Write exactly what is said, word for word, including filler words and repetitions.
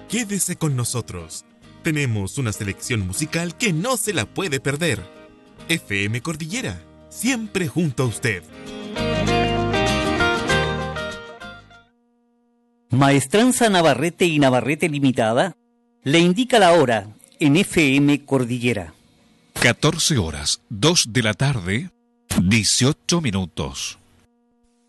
Quédese con nosotros. Tenemos una selección musical que no se la puede perder. F M Cordillera, siempre junto a usted. Maestranza Navarrete y Navarrete Limitada le indica la hora en F M Cordillera. catorce horas, dos de la tarde, dieciocho minutos.